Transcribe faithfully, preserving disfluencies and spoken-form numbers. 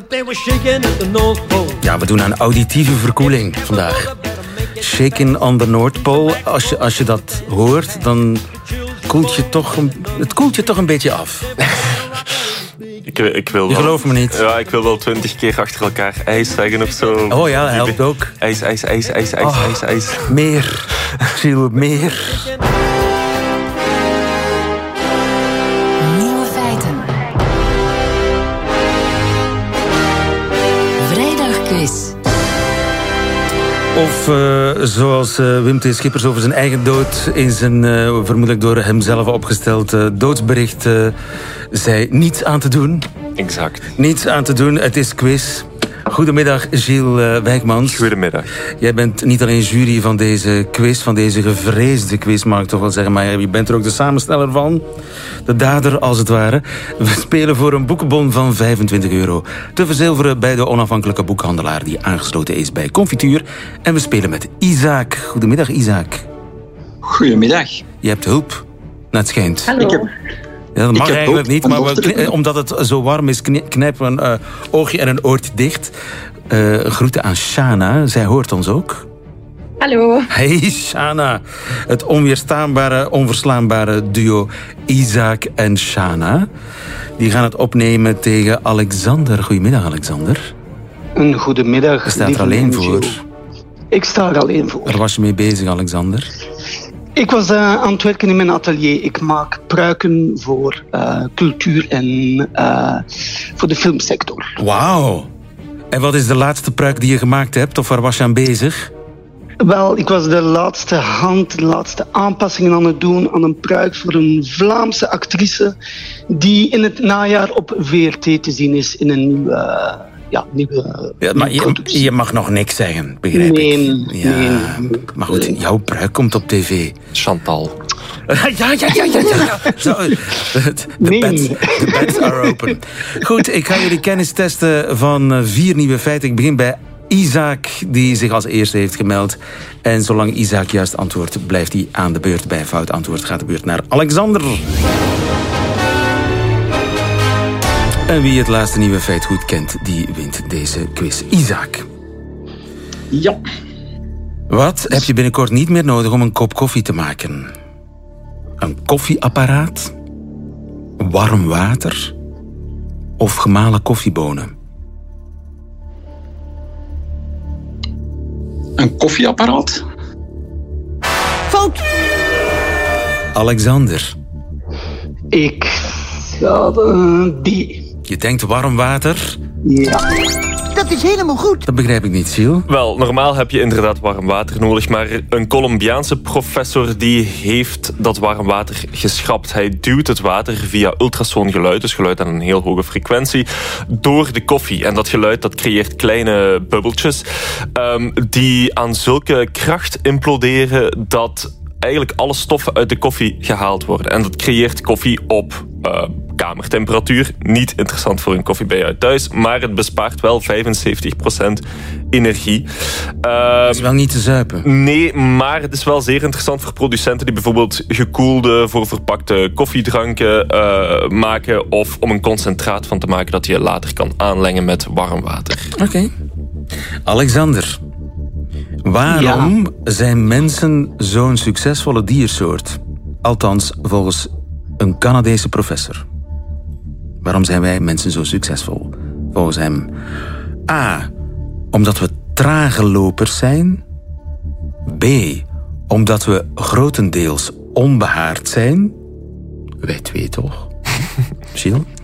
Ja, we doen aan auditieve verkoeling vandaag. Shaking on the North Pole. Als je, als je dat hoort, dan koelt je toch een, het koelt je toch een beetje af. Ik, ik wil je wel, gelooft me niet. Ja, ik wil wel twintig keer achter elkaar ijs zeggen of zo. Oh ja, dat helpt ook. IJs, ijs, ijs, ijs, ijs, oh, ijs, ijs. Meer. Gilles, meer. Nieuwe feiten. Vrijdagquiz. Of uh, zoals uh, Wim T. Schippers over zijn eigen dood in zijn uh, vermoedelijk door hemzelf opgesteld uh, doodsbericht uh, zei: niets aan te doen. Exact. Niets aan te doen, het is quiz. Goedemiddag, Gilles uh, Wijkmans. Goedemiddag. Jij bent niet alleen jury van deze quiz, van deze gevreesde quiz, mag ik toch wel zeggen, maar je bent er ook de samensteller van. De dader, als het ware. We spelen voor een boekenbon van vijfentwintig euro. Te verzilveren bij de onafhankelijke boekhandelaar die aangesloten is bij Confituur. En we spelen met Isaac. Goedemiddag, Isaac. Goedemiddag. Je hebt hulp, naar het schijnt. Hallo. Ik heb... Ja, dat mag Ik eigenlijk niet, maar we, kni- omdat het zo warm is, kni- knijpen we een uh, oogje en een oortje dicht. Uh, groeten aan Shana, zij hoort ons ook. Hallo. Hey Shana, het onweerstaanbare, onverslaanbare duo Isaac en Shana. Die gaan het opnemen tegen Alexander. Goedemiddag, Alexander. Een goedemiddag. Je staat er alleen voor. Ik sta er alleen voor. Waar was je mee bezig, Alexander? Ik was uh, aan het werken in mijn atelier. Ik maak pruiken voor uh, cultuur en uh, voor de filmsector. Wauw. En wat is de laatste pruik die je gemaakt hebt? Of waar was je aan bezig? Wel, ik was de laatste hand, de laatste aanpassingen aan het doen aan een pruik voor een Vlaamse actrice die in het najaar op V R T te zien is in een nieuwe, uh, ja, nieuwe ja, maar je, je mag nog niks zeggen, begrijp nee, ik. Ja, nee. maar goed, Nee. jouw pruik komt op tv. Chantal. Ja, ja, ja, ja, ja. ja. Zo, de Nee. bets, de bets are open. Goed, ik ga jullie kennis testen van uh, vier nieuwe feiten. Ik begin bij Isaac, die zich als eerste heeft gemeld. En zolang Isaac juist antwoordt, blijft hij aan de beurt. Bij fout antwoord gaat de beurt naar Alexander. En wie het laatste nieuwe feit goed kent, die wint deze quiz. Isaac. Ja. Wat heb je binnenkort niet meer nodig om een kop koffie te maken? Een koffieapparaat? Warm water? Of gemalen koffiebonen? Een koffieapparaat? Fout! Alexander. Ik ga uh, die. Je denkt warm water? Ja. Dat is helemaal goed. Dat begrijp ik niet, Gilles. Wel, normaal heb je inderdaad warm water nodig, maar een Colombiaanse professor die heeft dat warm water geschrapt. Hij duwt het water via ultrasoongeluid, dus geluid aan een heel hoge frequentie, door de koffie. En dat geluid dat creëert kleine bubbeltjes um, die aan zulke kracht imploderen dat eigenlijk alle stoffen uit de koffie gehaald worden. En dat creëert koffie op uh, kamertemperatuur. Niet interessant voor een koffie bij jou thuis, maar het bespaart wel vijfenzeventig procent energie. Uh, Het is wel niet te zuipen. Nee, maar het is wel zeer interessant voor producenten die bijvoorbeeld gekoelde, voor verpakte koffiedranken uh, maken, of om een concentraat van te maken dat je later kan aanlengen met warm water. Oké. Okay. Alexander. Waarom ja. zijn mensen zo'n succesvolle diersoort? Althans, volgens een Canadese professor. Waarom zijn wij mensen zo succesvol? Volgens hem. A. Omdat we trage lopers zijn. B. Omdat we grotendeels onbehaard zijn. Wij twee toch? Gilles?